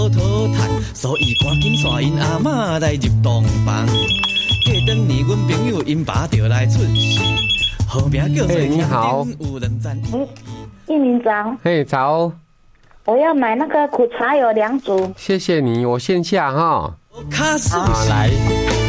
所以赶紧带因阿嬷来入洞房。过当年，阮朋友因爸就来出世，好名叫做你好， 一鸣早。 嘿，早。 我要买那个苦茶有2组。 谢谢你，我线下哈。 好， 来。